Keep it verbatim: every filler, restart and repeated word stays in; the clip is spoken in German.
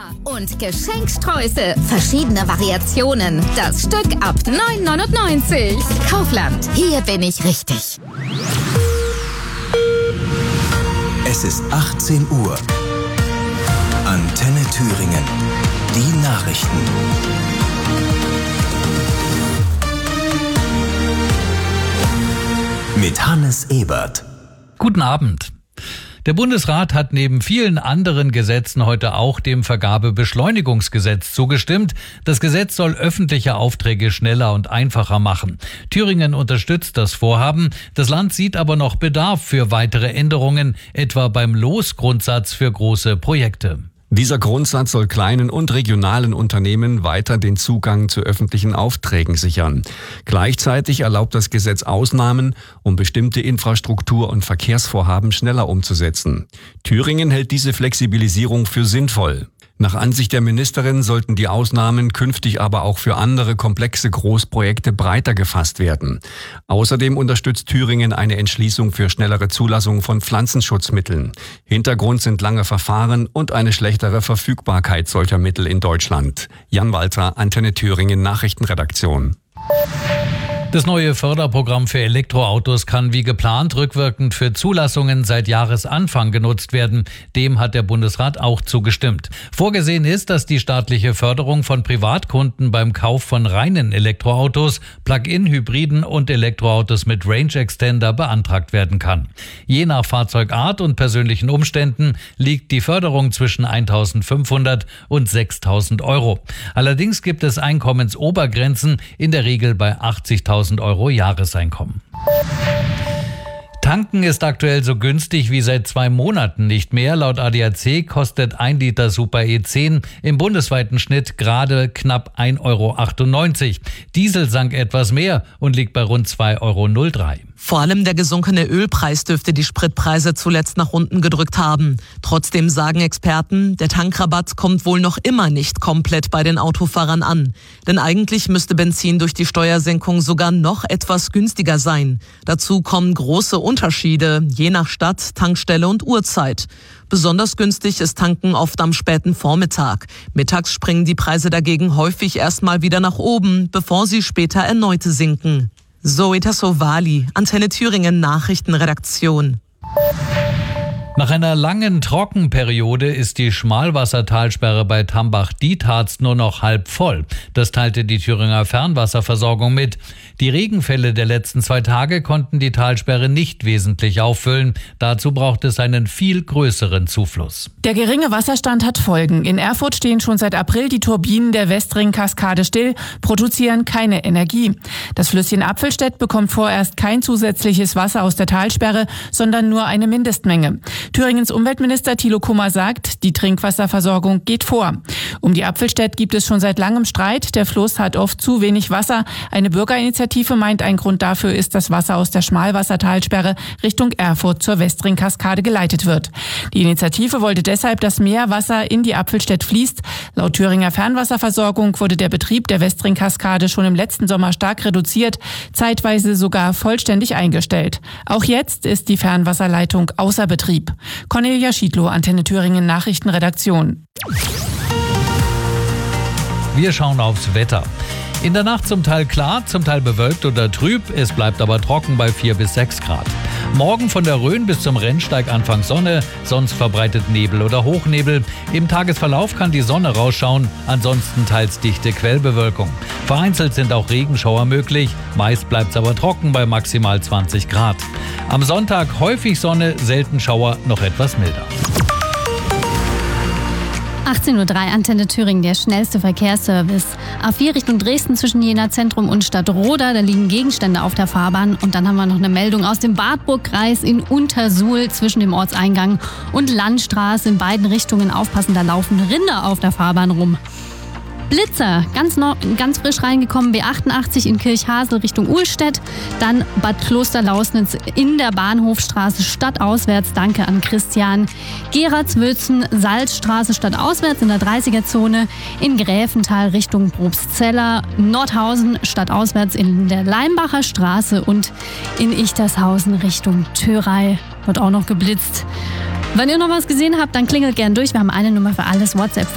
Und Geschenksträuße. Verschiedene Variationen. Das Stück ab neun neunundneunzig. Kaufland. Hier bin ich richtig. Es ist achtzehn Uhr. Antenne Thüringen. Die Nachrichten. Mit Hannes Ebert. Guten Abend. Der Bundesrat hat neben vielen anderen Gesetzen heute auch dem Vergabebeschleunigungsgesetz zugestimmt. Das Gesetz soll öffentliche Aufträge schneller und einfacher machen. Thüringen unterstützt das Vorhaben. Das Land sieht aber noch Bedarf für weitere Änderungen, etwa beim Losgrundsatz für große Projekte. Dieser Grundsatz soll kleinen und regionalen Unternehmen weiter den Zugang zu öffentlichen Aufträgen sichern. Gleichzeitig erlaubt das Gesetz Ausnahmen, um bestimmte Infrastruktur- und Verkehrsvorhaben schneller umzusetzen. Thüringen hält diese Flexibilisierung für sinnvoll. Nach Ansicht der Ministerin sollten die Ausnahmen künftig aber auch für andere komplexe Großprojekte breiter gefasst werden. Außerdem unterstützt Thüringen eine Entschließung für schnellere Zulassung von Pflanzenschutzmitteln. Hintergrund sind lange Verfahren und eine schlechtere Verfügbarkeit solcher Mittel in Deutschland. Jan Walter, Antenne Thüringen Nachrichtenredaktion. Das neue Förderprogramm für Elektroautos kann wie geplant rückwirkend für Zulassungen seit Jahresanfang genutzt werden. Dem hat der Bundesrat auch zugestimmt. Vorgesehen ist, dass die staatliche Förderung von Privatkunden beim Kauf von reinen Elektroautos, Plug-in-Hybriden und Elektroautos mit Range Extender beantragt werden kann. Je nach Fahrzeugart und persönlichen Umständen liegt die Förderung zwischen eintausendfünfhundert und sechstausend Euro. Allerdings gibt es Einkommensobergrenzen, in der Regel bei achtzigtausend Euro Jahreseinkommen. Tanken ist aktuell so günstig wie seit zwei Monaten nicht mehr. Laut A D A C kostet ein Liter Super E zehn im bundesweiten Schnitt gerade knapp ein Euro achtundneunzig. Diesel sank etwas mehr und liegt bei rund zwei Euro null drei. Vor allem der gesunkene Ölpreis dürfte die Spritpreise zuletzt nach unten gedrückt haben. Trotzdem sagen Experten, der Tankrabatt kommt wohl noch immer nicht komplett bei den Autofahrern an. Denn eigentlich müsste Benzin durch die Steuersenkung sogar noch etwas günstiger sein. Dazu kommen große Unterschiede, je nach Stadt, Tankstelle und Uhrzeit. Besonders günstig ist Tanken oft am späten Vormittag. Mittags springen die Preise dagegen häufig erstmal wieder nach oben, bevor sie später erneut sinken. Zoe Tassovali, Antenne Thüringen Nachrichtenredaktion. Nach einer langen Trockenperiode ist die Schmalwassertalsperre bei Tambach-Dietharz nur noch halb voll. Das teilte die Thüringer Fernwasserversorgung mit. Die Regenfälle der letzten zwei Tage konnten die Talsperre nicht wesentlich auffüllen. Dazu braucht es einen viel größeren Zufluss. Der geringe Wasserstand hat Folgen. In Erfurt stehen schon seit April die Turbinen der Westring-Kaskade still, produzieren keine Energie. Das Flüsschen Apfelstedt bekommt vorerst kein zusätzliches Wasser aus der Talsperre, sondern nur eine Mindestmenge. Thüringens Umweltminister Thilo Kummer sagt, die Trinkwasserversorgung geht vor. Um die Apfelstedt gibt es schon seit langem Streit. Der Fluss hat oft zu wenig Wasser. Eine Bürgerinitiative meint, ein Grund dafür ist, dass Wasser aus der Schmalwassertalsperre Richtung Erfurt zur Westring-Kaskade geleitet wird. Die Initiative wollte deshalb, dass mehr Wasser in die Apfelstedt fließt. Laut Thüringer Fernwasserversorgung wurde der Betrieb der Westring-Kaskade schon im letzten Sommer stark reduziert, zeitweise sogar vollständig eingestellt. Auch jetzt ist die Fernwasserleitung außer Betrieb. Cornelia Schiedlow, Antenne Thüringen Nachrichtenredaktion. Wir schauen aufs Wetter. In der Nacht zum Teil klar, zum Teil bewölkt oder trüb. Es bleibt aber trocken bei vier bis sechs Grad. Morgen von der Rhön bis zum Rennsteig anfangs Sonne, sonst verbreitet Nebel oder Hochnebel. Im Tagesverlauf kann die Sonne rausschauen, ansonsten teils dichte Quellbewölkung. Vereinzelt sind auch Regenschauer möglich, meist bleibt es aber trocken bei maximal zwanzig Grad. Am Sonntag häufig Sonne, selten Schauer, noch etwas milder. achtzehn Uhr drei Antenne Thüringen, der schnellste Verkehrsservice. A vier Richtung Dresden zwischen Jena Zentrum und Stadtroda, da liegen Gegenstände auf der Fahrbahn. Und dann haben wir noch eine Meldung aus dem Wartburgkreis in Untersuhl zwischen dem Ortseingang und Landstraße in beiden Richtungen. Aufpassen, da laufen Rinder auf der Fahrbahn rum. Blitzer, ganz, no, ganz frisch reingekommen, B achtundachtzig in Kirchhasel Richtung Uhlstedt, dann Bad Klosterlausnitz in der Bahnhofstraße stadtauswärts, danke an Christian, Geratzwülzen, Salzstraße stadtauswärts in der dreißiger-Zone, in Gräfenthal Richtung Probstzeller, Nordhausen stadtauswärts in der Leimbacher Straße und in Ichtershausen Richtung Thörei wird auch noch geblitzt. Wenn ihr noch was gesehen habt, dann klingelt gern durch, wir haben eine Nummer für alles, WhatsApp